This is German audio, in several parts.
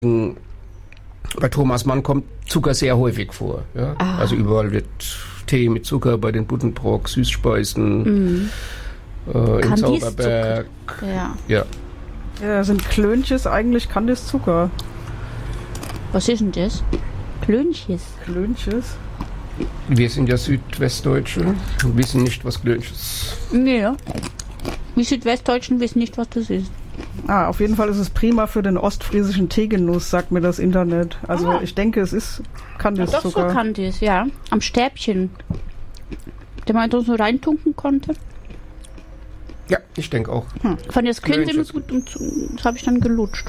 bei Thomas Mann kommt Zucker sehr häufig vor. Ja? Also überall wird Tee mit Zucker, bei den Buddenbrook, Süßspeisen, im Zauberberg. Ja. Ja, sind Klönches eigentlich Kandiszucker? Was ist denn das? Klönches. Klönches? Wir sind ja Südwestdeutsche und wissen nicht, was Klönches ist. Nee. Wir Südwestdeutschen wissen nicht, was das ist. Auf jeden Fall ist es prima für den ostfriesischen Teegenuss, sagt mir das Internet. Also ich denke, es ist Kandiszucker. Doch, so Kandis, ja. Am Stäbchen. Der man da so reintunken konnte. Ja, ich denke auch. Fand das Kind immer gut und das habe ich dann gelutscht.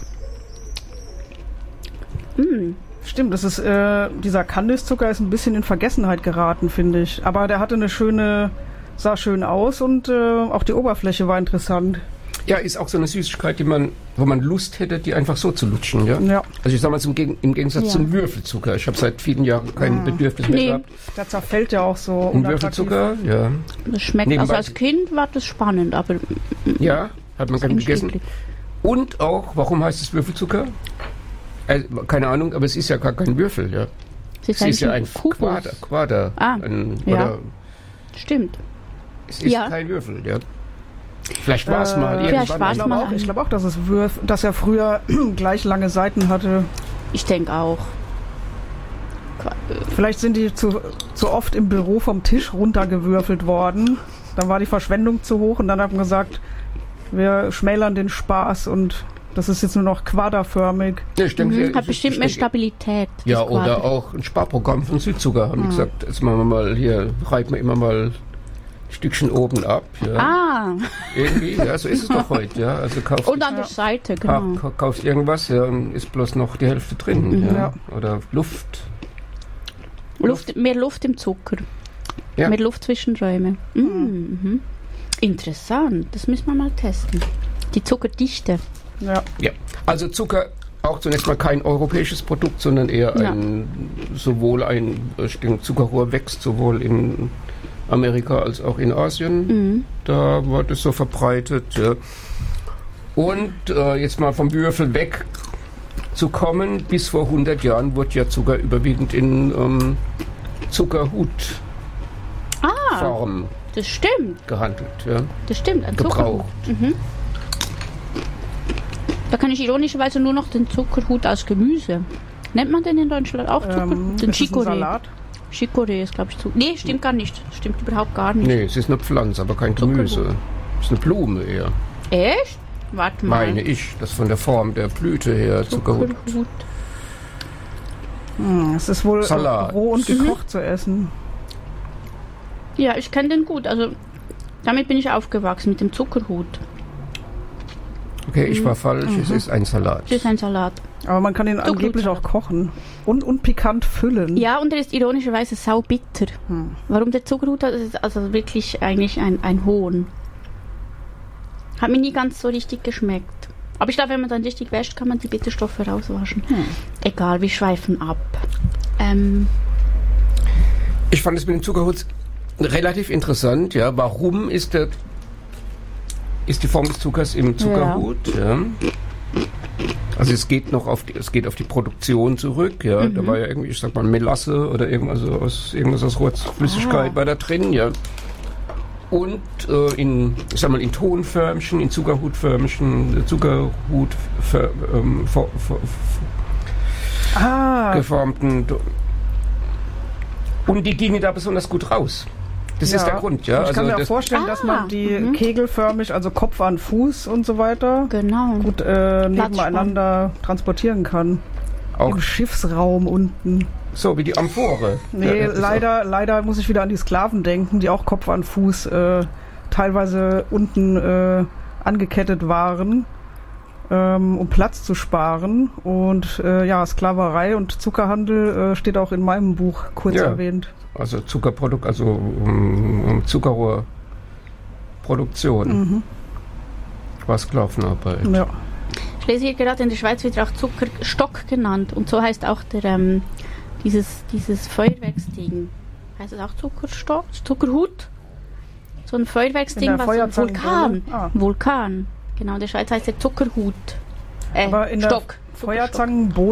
Stimmt, das ist, dieser Kandiszucker ist ein bisschen in Vergessenheit geraten, finde ich. Aber der hatte sah schön aus und auch die Oberfläche war interessant. Ja, ist auch so eine Süßigkeit, wo man Lust hätte, die einfach so zu lutschen. Ja? Ja. Also ich sage mal im Gegensatz zum Würfelzucker. Ich habe seit vielen Jahren kein Bedürfnis mehr gehabt. Der zerfällt ja auch so. Ein Würfelzucker, ja. Das schmeckt, also als Kind war das spannend, aber... Ja, hat man gerne gegessen. Eklig. Und auch, warum heißt es Würfelzucker? Keine Ahnung, aber es ist ja gar kein Würfel, ja. Es ist ja ein Quader. Ja. Stimmt. Es ist kein Würfel, ja. Vielleicht war es mal irgendwann. Ich glaube auch, dass er früher gleich lange Seiten hatte. Ich denke auch. Vielleicht sind die zu oft im Büro vom Tisch runtergewürfelt worden. Dann war die Verschwendung zu hoch und dann haben wir gesagt, wir schmälern den Spaß und das ist jetzt nur noch quaderförmig. Ja, ich denke, hat bestimmt mehr Stabilität. Ja, oder auch ein Sparprogramm von Südzucker. Haben gesagt, jetzt machen wir mal hier, reiben wir immer mal Stückchen oben ab. Ja. Irgendwie, ja, so ist es doch heute. Ja. Also und an der Seite, genau. Kaufst irgendwas, ja, und ist bloß noch die Hälfte drin. Ja. Oder Luft. Mehr Luft im Zucker. Ja. Mehr Luftzwischenräume. Interessant, das müssen wir mal testen. Die Zuckerdichte. Ja. Also Zucker auch zunächst mal kein europäisches Produkt, sondern eher ein Zuckerrohr wächst sowohl in Amerika als auch in Asien. Da war das so verbreitet. Ja. Und jetzt mal vom Würfel weg zu kommen, bis vor 100 Jahren wurde ja Zucker überwiegend in Zuckerhutform das stimmt. gehandelt. Ja. Das stimmt, ein gebraucht. Da kann ich ironischerweise nur noch den Zuckerhut aus Gemüse. Nennt man den in Deutschland auch Zuckerhut? Den Chicorée. Chicorée ist, glaube ich, Zucker. Nee, stimmt gar nicht. Stimmt überhaupt gar nicht. Nee, es ist eine Pflanze, aber kein Gemüse. Es ist eine Blume eher. Echt? Warte mal. Meine ich, das von der Form der Blüte her Zuckerhut. Es ist wohl Salat. Roh und gekocht zu essen. Ja, ich kenne den gut. Also damit bin ich aufgewachsen, mit dem Zuckerhut. Okay, ich war falsch. Es ist ein Salat. Es ist ein Salat. Aber man kann ihn angeblich auch kochen und pikant füllen. Ja, und er ist ironischerweise saubitter. Warum der Zuckerhut hat, ist also wirklich eigentlich ein Hohn. Hat mir nie ganz so richtig geschmeckt. Aber ich glaube, wenn man dann richtig wäscht, kann man die Bitterstoffe rauswaschen. Egal, wir schweifen ab. Ich fand es mit dem Zuckerhut relativ interessant. Ja, warum ist die Form des Zuckers im Zuckerhut? Ja. Also es geht auf die Produktion zurück. Ja, da war ja irgendwie, ich sag mal, Melasse oder irgendwas aus Rohrflüssigkeit war da drin. Ja. Und in Tonförmchen, in Zuckerhutförmchen, geformten. Und die gingen da besonders gut raus. Das ist der Grund, ja. Ich kann mir auch vorstellen, dass man die kegelförmig, also Kopf an Fuß und so weiter, gut nebeneinander transportieren kann. Auch im Schiffsraum unten. So, wie die Amphore. Nee, leider muss ich wieder an die Sklaven denken, die auch Kopf an Fuß teilweise unten angekettet waren, um Platz zu sparen. Und Sklaverei und Zuckerhandel steht auch in meinem Buch kurz erwähnt. Also Zuckerprodukt, also Zuckerrohrproduktion. War Sklavenarbeit. Ja. Ich lese hier gerade, in der Schweiz wird auch Zuckerstock genannt. Und so heißt auch dieses Feuerwerksding. Heißt es auch Zuckerstock? Zuckerhut? So ein Feuerwerksding, was Vulkan. Vulkan. Genau, in der Schweiz heißt der Zuckerhut. Aber in Stock. Feuerzangen,